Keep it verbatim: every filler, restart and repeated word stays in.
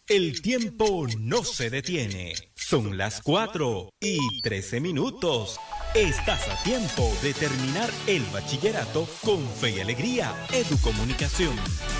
El tiempo no se detiene. Son las cuatro y trece minutos. Estás a tiempo de terminar el bachillerato con fe y alegría. Educomunicación.